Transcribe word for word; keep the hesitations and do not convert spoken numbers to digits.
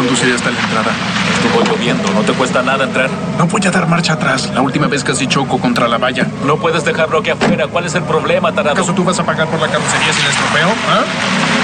conducir hasta la entrada. Estuvo lloviendo, ¿no te cuesta nada entrar? No voy a dar marcha atrás. La última vez casi choco contra la valla. No puedes dejarlo aquí afuera. ¿Cuál es el problema, tarado? ¿Acaso tú vas a pagar por la carrocería sin estropeo? ¿Ah?